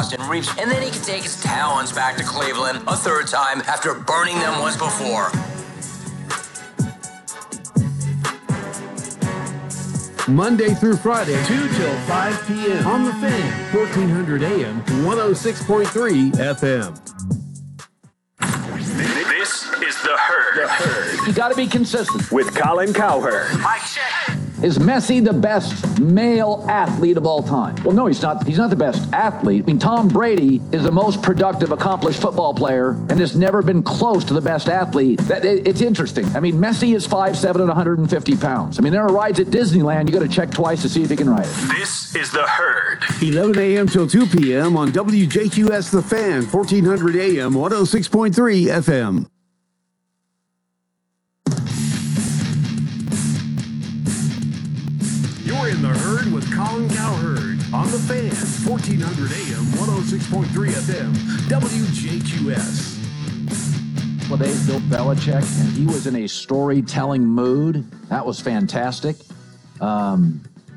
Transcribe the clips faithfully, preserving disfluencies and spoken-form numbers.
Boston reaps, and then he can take his talents back to Cleveland a third time after burning them once before. Monday through Friday, two till five p.m. on the Fan, fourteen hundred A M, one oh six point three F M. This is The Herd. The Herd. You got to be consistent. With Colin Cowherd. Mike check. Is Messi the best male athlete of all time? Well, no, he's not. He's not the best athlete. I mean, Tom Brady is the most productive, accomplished football player and has never been close to the best athlete. That, it, it's interesting. I mean, Messi is five seven and one hundred fifty pounds. I mean, there are rides at Disneyland. You got to check twice to see if he can ride it. This is The Herd. eleven A M till two p.m. on W J Q S The Fan, fourteen hundred A M, one oh six point three F M. You're in The Herd with Colin Cowherd on The Fan, fourteen hundred A M, one oh six point three F M, W J Q S. Well, they built Belichick, and he was in a storytelling mood. That was fantastic. Um,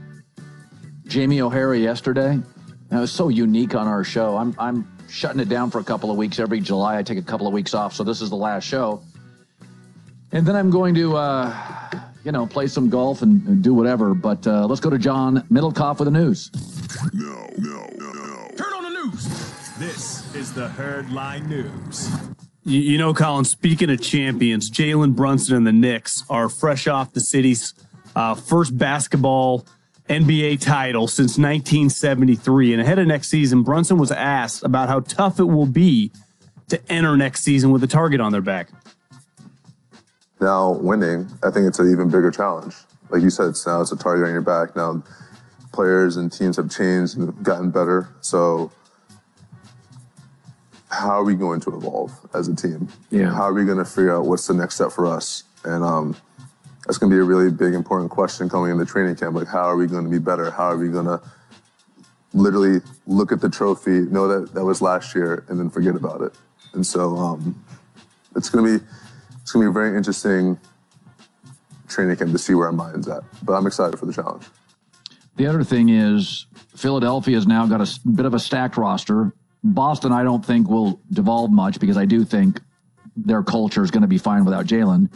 Jamie O'Hara yesterday, that was so unique on our show. I'm I'm shutting it down for a couple of weeks. Every July, I take a couple of weeks off, so this is the last show. And then I'm going to... Uh, you know, play some golf and, and do whatever. But uh, let's go to John Middlecoff with the news. No, no, no, no. Turn on the news. This is the Herd Line News. You, you know, Colin, speaking of champions, Jalen Brunson and the Knicks are fresh off the city's uh, first basketball N B A title since nineteen seventy-three. And ahead of next season, Brunson was asked about how tough it will be to enter next season with a target on their back. Now, winning, I think it's an even bigger challenge. Like you said, it's now it's a target on your back. Now, players and teams have changed and gotten better. So, how are we going to evolve as a team? Yeah. How are we going to figure out what's the next step for us? And um, that's going to be a really big, important question coming in the training camp. Like, how are we going to be better? How are we going to literally look at the trophy, know that that was last year, and then forget about it? And so, um, it's going to be... It's going to be a very interesting training camp to see where our mind's at. But I'm excited for the challenge. The other thing is Philadelphia's now got a s- bit of a stacked roster. Boston, I don't think, will devolve much because I do think their culture is going to be fine without Jalen.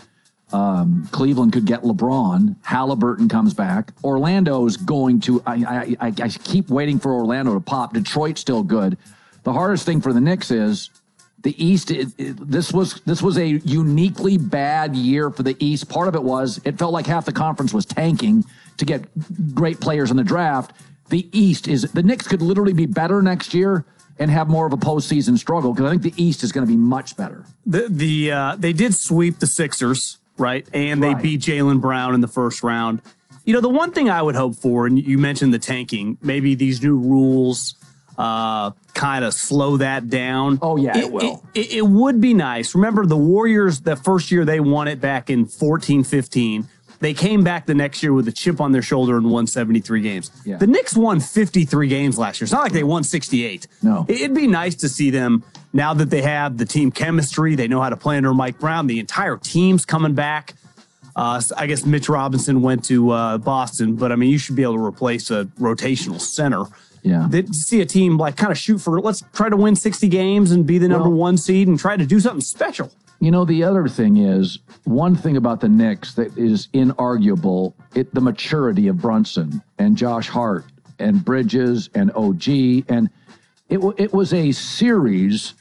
Um, Cleveland could get LeBron. Halliburton comes back. Orlando's going to... I, I, I, I keep waiting for Orlando to pop. Detroit's still good. The hardest thing for the Knicks is... The East, it, it, this was this was a uniquely bad year for the East. Part of it was it felt like half the conference was tanking to get great players in the draft. The East is the Knicks could literally be better next year and have more of a postseason struggle because I think the East is going to be much better. The the uh, they did sweep the Sixers, right? And they Right. beat Jaylen Brown in the first round. You know, the one thing I would hope for, and you mentioned the tanking, maybe these new rules uh, kind of slow that down. Oh, yeah, it, it will. It, it would be nice. Remember the Warriors, the first year they won it back in fourteen fifteen. They came back the next year with a chip on their shoulder and won seventy-three games. Yeah. The Knicks won fifty-three games last year. It's not like they won sixty-eight. No. It'd be nice to see them now that they have the team chemistry. They know how to play under Mike Brown. The entire team's coming back. Uh, I guess Mitch Robinson went to uh, Boston, but I mean, you should be able to replace a rotational center. Yeah. That, see a team like kind of shoot for, let's try to win sixty games and be the number Well, one seed and try to do something special. You know, the other thing is, one thing about the Knicks that is inarguable, it the maturity of Brunson and Josh Hart and Bridges and O G. And it, w- it was a series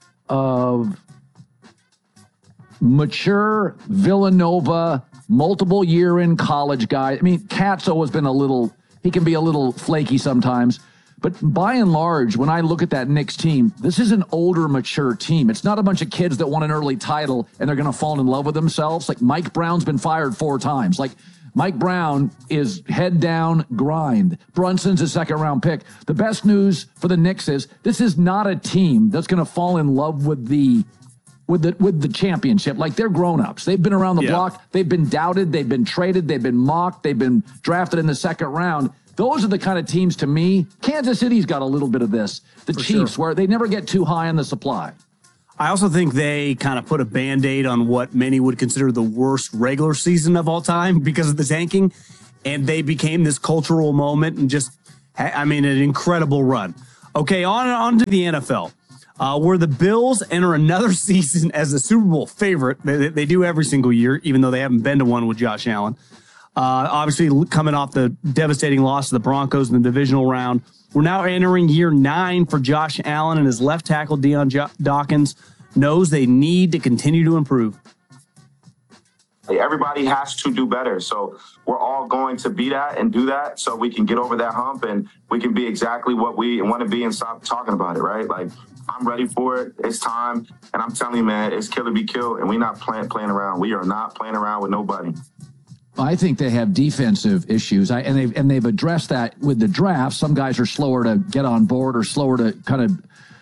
of mature Villanova, multiple year in college guys. I mean, Cat's always been a little, he can be a little flaky sometimes. But by and large, when I look at that Knicks team, this is an older, mature team. It's not a bunch of kids that won an early title and they're going to fall in love with themselves. Like Mike Brown's been fired four times. Like Mike Brown is head down, grind. Brunson's a second round pick. The best news for the Knicks is this is not a team that's going to fall in love with the with the with the championship. Like they're grown-ups. They've been around the Yeah. block. They've been doubted. They've been traded. They've been mocked. They've been drafted in the second round. Those are the kind of teams, to me, Kansas City's got a little bit of this. The For Chiefs, sure. where they never get too high on the supply. I also think they kind of put a Band-Aid on what many would consider the worst regular season of all time because of the tanking, and they became this cultural moment and just, I mean, an incredible run. Okay, on, on to the N F L, uh, where the Bills enter another season as the Super Bowl favorite. They, they do every single year, even though they haven't been to one with Josh Allen. Uh, obviously, coming off the devastating loss to the Broncos in the divisional round. We're now entering year nine for Josh Allen, and his left tackle, Deion jo- Dawkins, knows they need to continue to improve. Everybody has to do better. So we're all going to be that and do that so we can get over that hump and we can be exactly what we want to be and stop talking about it, right? Like, I'm ready for it. It's time. And I'm telling you, man, it's kill to be killed. And we're not playing, playing around. We are not playing around with nobody. I think they have defensive issues, I, and they've and they've addressed that with the draft. Some guys are slower to get on board or slower to kind of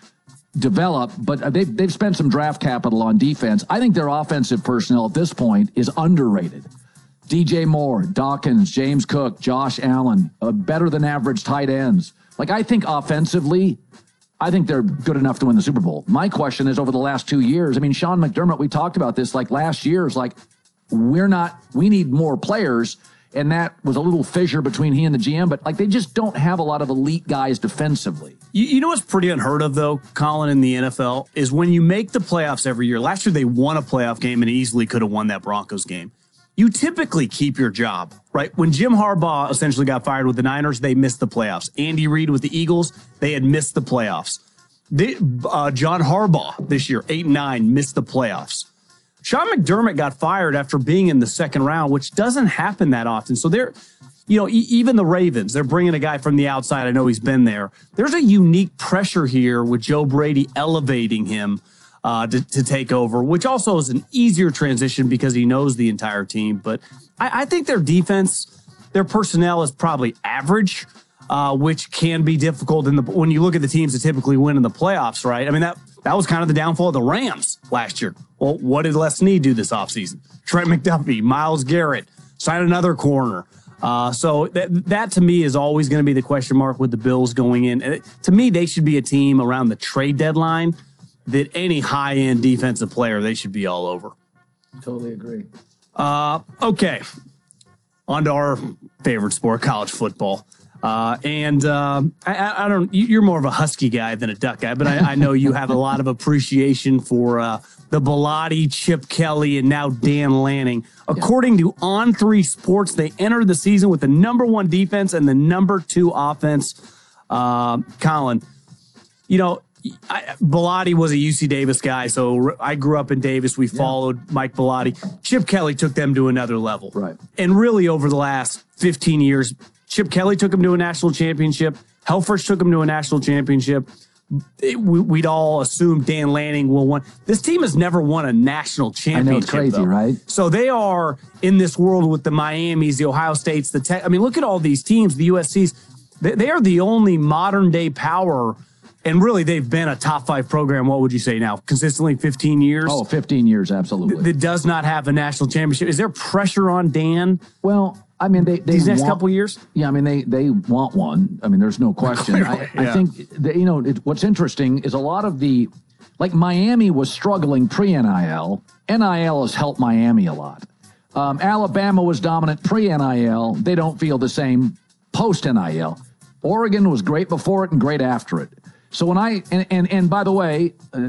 develop, but they've they've spent some draft capital on defense. I think their offensive personnel at this point is underrated. D J Moore, Dawkins, James Cook, Josh Allen, uh, better than average tight ends. Like, I think offensively, I think they're good enough to win the Super Bowl. My question is, over the last two years, I mean, Sean McDermott, we talked about this like last year, is like, we're not, we need more players. And that was a little fissure between he and the G M, but like, they just don't have a lot of elite guys defensively. You, you know what's pretty unheard of, though, Colin, in the N F L, is when you make the playoffs every year. Last year, they won a playoff game and easily could have won that Broncos game. You typically keep your job, right? When Jim Harbaugh essentially got fired with the Niners, they missed the playoffs. Andy Reid with the Eagles, they had missed the playoffs. They, uh, John Harbaugh this year, eight and nine, missed the playoffs. Sean McDermott got fired after being in the second round, which doesn't happen that often. So they're, you know, e- even the Ravens, they're bringing a guy from the outside. I know he's been there. There's a unique pressure here with Joe Brady elevating him uh, to, to take over, which also is an easier transition because he knows the entire team. But I, I think their defense, their personnel is probably average, uh, which can be difficult in the when you look at the teams that typically win in the playoffs, right? I mean, that that was kind of the downfall of the Rams last year. Well, what did Les Snead do this offseason? Trent McDuffie, Myles Garrett, sign another corner. Uh, so that, that to me is always going to be the question mark with the Bills going in. And it, to me, they should be a team around the trade deadline that any high-end defensive player, they should be all over. Totally agree. Uh, okay. On to our favorite sport, college football. Uh, and uh, I, I don't. You're more of a Husky guy than a Duck guy, but I, I know you have a lot of appreciation for uh, the Bellotti, Chip Kelly, and now Dan Lanning. According to On Three Sports, they entered the season with the number one defense and the number two offense. Uh, Colin, you know, I, Bellotti was a U C Davis guy, so I grew up in Davis. We followed yeah. Mike Bellotti. Chip Kelly took them to another level, right? And really, over the last fifteen years. Chip Kelly took him to a national championship. Helfrich took him to a national championship. It, we, we'd all assume Dan Lanning will win. This team has never won a national championship. I know, it's crazy, though. Right? So they are in this world with the Miamis, the Ohio States, the Tech. I mean, look at all these teams, the U S Cs. They, they are the only modern day power. And really, they've been a top five program, what would you say now? Consistently fifteen years? Oh, fifteen years, absolutely. That does not have a national championship. Is there pressure on Dan? Well, I mean, they, they these next want, couple of years? Yeah, I mean, they they want one. I mean, there's no question. I, yeah. I think, that, you know, it, what's interesting is a lot of the, like Miami was struggling pre-N I L. N I L has helped Miami a lot. Um, Alabama was dominant pre-N I L. They don't feel the same post-N I L. Oregon was great before it and great after it. So when I, and, and, and by the way, uh,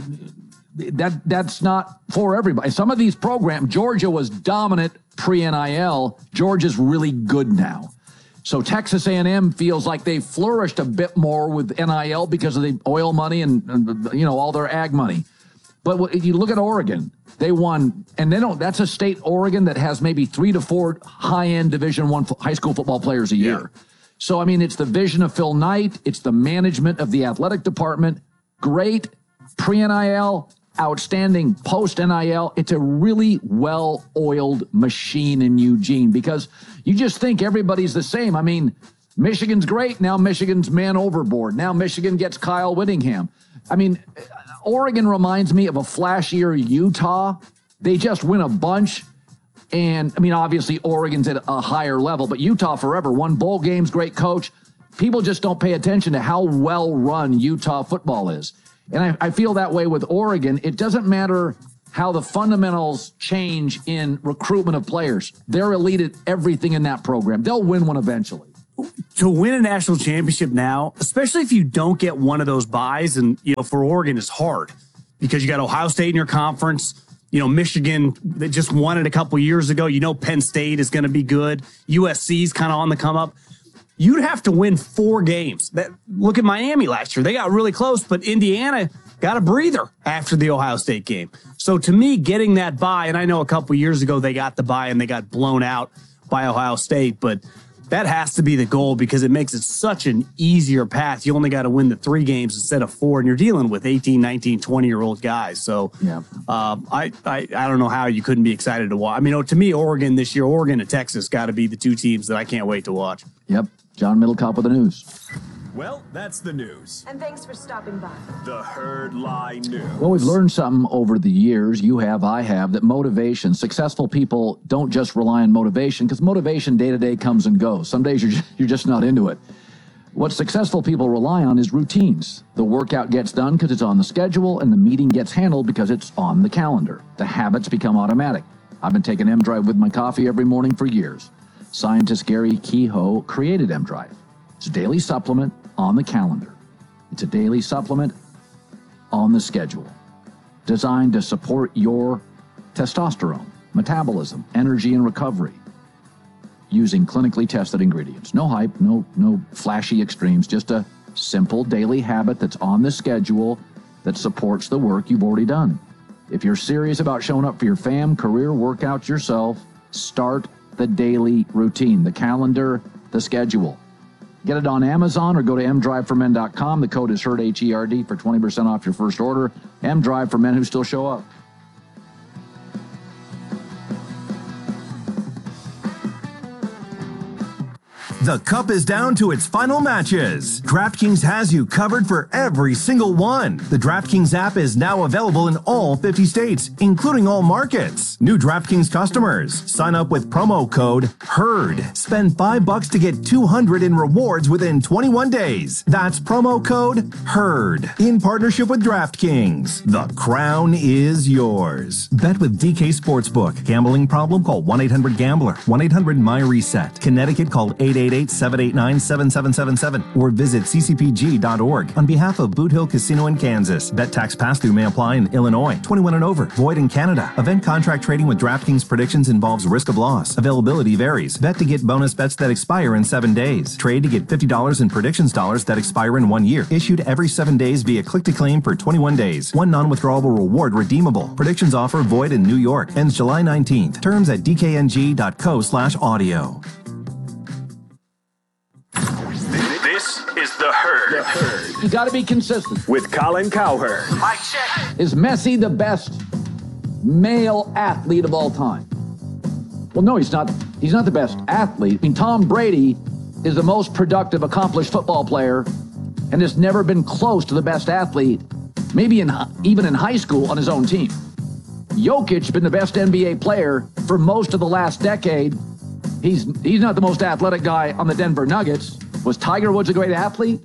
that that's not for everybody. Some of these programs, Georgia was dominant pre-N I L. Georgia's really good now. So Texas A and M feels like they flourished a bit more with N I L because of the oil money and, and you know, all their ag money. But if you look at Oregon, they won, and they don't, that's a state, Oregon, that has maybe three to four high-end Division One high school football players a year. Yeah. So, I mean, it's the vision of Phil Knight. It's the management of the athletic department. Great pre-N I L, outstanding post-N I L. It's a really well-oiled machine in Eugene because you just think everybody's the same. I mean, Michigan's great. Now Michigan's man overboard. Now Michigan gets Kyle Whittingham. I mean, Oregon reminds me of a flashier Utah. They just win a bunch. And, I mean, obviously, Oregon's at a higher level, but Utah forever won bowl games, great coach. People just don't pay attention to how well-run Utah football is. And I, I feel that way with Oregon. It doesn't matter how the fundamentals change in recruitment of players. They're elite at everything in that program. They'll win one eventually. to win a national championship now, especially if you don't get one of those buys, and, you know, for Oregon is hard because you got Ohio State in your conference. You know, Michigan, they just won it a couple years ago. You know, Penn State is going to be good. U S C's kind of on the come up. You'd have to win four games. That, look at Miami last year. They got really close, but Indiana got a breather after the Ohio State game. So to me, getting that bye, and I know a couple years ago they got the bye and they got blown out by Ohio State, but that has to be the goal because it makes it such an easier path. You only got to win the three games instead of four, and you're dealing with eighteen, nineteen, twenty-year-old guys. So yeah. um, I, I I don't know how you couldn't be excited to watch. I mean, to me, Oregon this year, Oregon and Texas got to be the two teams that I can't wait to watch. Yep. John Middlecoff with the news. Well, that's the news. And thanks for stopping by. The Herd Lie News. Well, we've learned something over the years, you have, I have, that motivation, successful people don't just rely on motivation, because motivation day to day comes and goes. Some days you're just, you're just not into it. What successful people rely on is routines. The workout gets done because it's on the schedule, and the meeting gets handled because it's on the calendar. The habits become automatic. I've been taking M-Drive with my coffee every morning for years. Scientist Gary Kehoe created M-Drive. It's a daily supplement on the calendar. It's a daily supplement on the schedule, designed to support your testosterone, metabolism, energy, and recovery, using clinically tested ingredients. No hype, no, no flashy extremes, just a simple daily habit that's on the schedule that supports the work you've already done. If you're serious about showing up for your fam, career, workouts yourself, start the daily routine, the calendar, the schedule. Get it on Amazon or go to m drive for men dot com. The code is HERD, H E R D, for twenty percent off your first order. M-Drive for men who still show up. The cup is down to its final matches. DraftKings has you covered for every single one. The DraftKings app is now available in all fifty states, including all markets. New DraftKings customers, sign up with promo code HERD. Spend five bucks to get two hundred in rewards within twenty-one days. That's promo code HERD. In partnership with DraftKings, the crown is yours. Bet with D K Sportsbook. Gambling problem? Call one eight hundred gambler. one eight hundred my reset. Connecticut, call eight eight eight, seven eight nine, seven seven seven seven or visit c c p g dot org. On behalf of Boot Hill Casino in Kansas, bet tax pass-through may apply in Illinois. twenty-one and over. Void in Canada. Event contract trading with DraftKings predictions involves risk of loss. Availability varies. Bet to get bonus bets that expire in seven days. Trade to get fifty dollars in predictions dollars that expire in one year. Issued every seven days via click-to-claim for twenty-one days. One non-withdrawable reward redeemable. Predictions offer void in New York. Ends July nineteenth. Terms at d k n g dot co slash audio. This is The Herd. The Herd. You got to be consistent. With Colin Cowherd. Mic check. Is Messi the best male athlete of all time? Well, no, he's not. He's not the best athlete. I mean, Tom Brady is the most productive, accomplished football player and has never been close to the best athlete, maybe in even in high school on his own team. Jokic been the best N B A player for most of the last decade. He's he's not the most athletic guy on the Denver Nuggets. Was Tiger Woods a great athlete?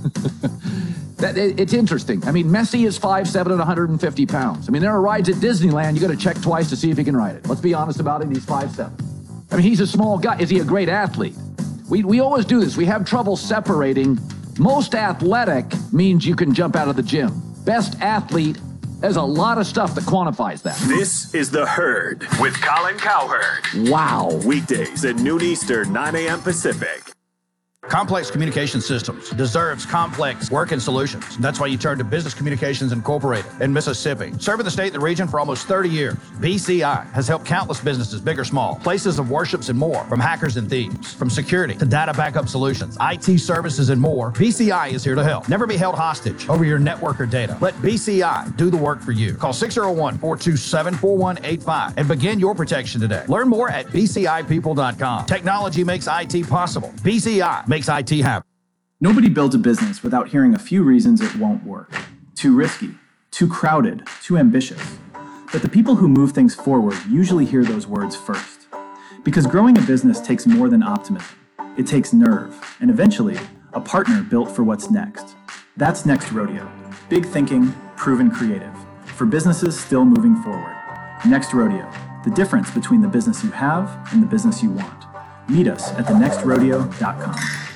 that it, It's interesting. I mean, Messi is five seven and one hundred fifty pounds. I mean, there are rides at Disneyland you got to check twice to see if he can ride it. Let's be honest about it. He's five seven. I mean, he's a small guy. Is he a great athlete? We we always do this. We have trouble separating. Most athletic means you can jump out of the gym. Best athlete, there's a lot of stuff that quantifies that. This is The Herd with Colin Cowherd. Wow. Weekdays at noon Eastern, nine a.m. Pacific. Complex Communication Systems deserves complex working solutions. That's why you turn to Business Communications Incorporated in Mississippi. Serving the state and the region for almost thirty years, B C I has helped countless businesses, big or small, places of worships and more, from hackers and thieves, from security to data backup solutions, I T services and more. B C I is here to help. Never be held hostage over your network or data. Let B C I do the work for you. Call six oh one, four two seven, four one eight five and begin your protection today. Learn more at b c i people dot com. Technology makes I T possible. B C I makes I T happen. Nobody builds a business without hearing a few reasons it won't work. Too risky, too crowded, too ambitious. But the people who move things forward usually hear those words first. Because growing a business takes more than optimism. It takes nerve, and eventually, a partner built for what's next. That's Next Rodeo. Big thinking, proven creative. For businesses still moving forward. Next Rodeo. The difference between the business you have and the business you want. Meet us at the next rodeo dot com.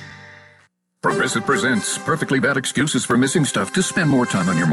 Progressive presents perfectly bad excuses for missing stuff to spend more time on your